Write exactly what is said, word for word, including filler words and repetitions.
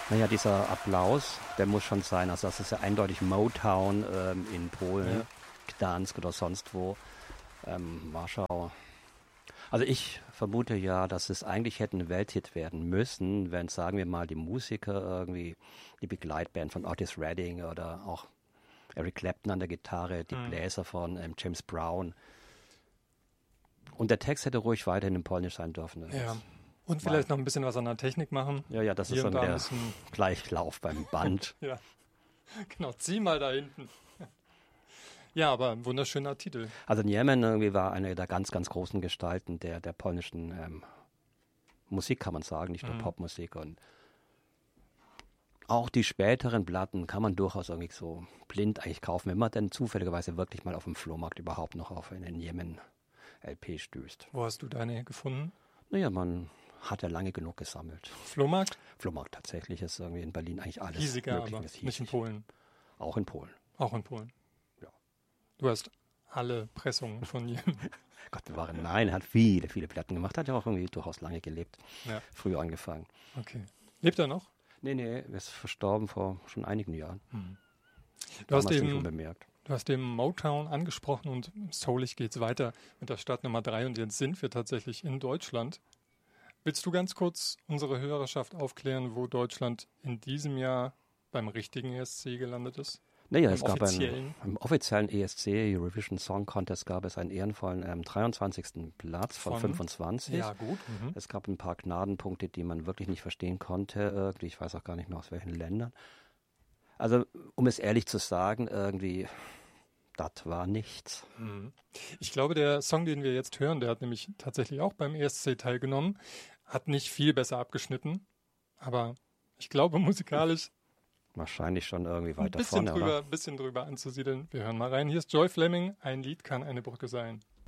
Naja, dieser Applaus, der muss schon sein. Also das ist ja eindeutig Motown ähm, in Polen, ja. Gdansk oder sonst wo, ähm, Warschau. Also ich vermute ja, dass es eigentlich hätte ein Welthit werden müssen, wenn, sagen wir mal, die Musiker irgendwie, die Begleitband von Otis Redding oder auch Eric Clapton an der Gitarre, die mhm. Bläser von ähm, James Brown. Und der Text hätte ruhig weiterhin in Polnisch sein dürfen. Ja. Und vielleicht noch ein bisschen was an der Technik machen. Ja, ja, das Hier ist dann da der Gleichlauf beim Band. Ja, genau, zieh mal da hinten. Ja, aber ein wunderschöner Titel. Also Niemen irgendwie war eine der ganz, ganz großen Gestalten der, der polnischen ähm, Musik, kann man sagen, nicht nur mhm. Popmusik. Und auch die späteren Platten kann man durchaus irgendwie so blind eigentlich kaufen, wenn man dann zufälligerweise wirklich mal auf dem Flohmarkt überhaupt noch auf eine Niemen-L P stößt. Wo hast du deine gefunden? Naja, man hat ja lange genug gesammelt. Flohmarkt? Flohmarkt tatsächlich ist irgendwie in Berlin eigentlich alles. Hiesiger, aber nicht in Polen. Auch in Polen. Auch in Polen. Ja. Du hast alle Pressungen von Niemen. Gott bewahre, nein, er hat viele, viele Platten gemacht, hat ja auch irgendwie durchaus lange gelebt. Ja. Früher angefangen. Okay. Lebt er noch? Nee, nee, er ist verstorben vor schon einigen Jahren. Hm. Du hast eben unbemerkt. Du hast eben Motown angesprochen und soulig geht's weiter mit der Stadt Nummer drei und jetzt sind wir tatsächlich in Deutschland. Willst du ganz kurz unsere Hörerschaft aufklären, wo Deutschland in diesem Jahr beim richtigen E S C gelandet ist? Naja, es gab einen, im offiziellen E S C, Eurovision Song Contest, gab es einen ehrenvollen ähm, dreiundzwanzigsten Platz von, von fünfundzwanzig. Ja, gut. Mhm. Es gab ein paar Gnadenpunkte, die man wirklich nicht verstehen konnte. Irgendwie, ich weiß auch gar nicht mehr aus welchen Ländern. Also, um es ehrlich zu sagen, irgendwie, das war nichts. Mhm. Ich glaube, der Song, den wir jetzt hören, der hat nämlich tatsächlich auch beim E S C teilgenommen, hat nicht viel besser abgeschnitten, aber ich glaube musikalisch wahrscheinlich schon irgendwie weiter ein bisschen vorne, drüber, oder? Ein bisschen drüber anzusiedeln. Wir hören mal rein. Hier ist Joy Fleming. Ein Lied kann eine Brücke sein.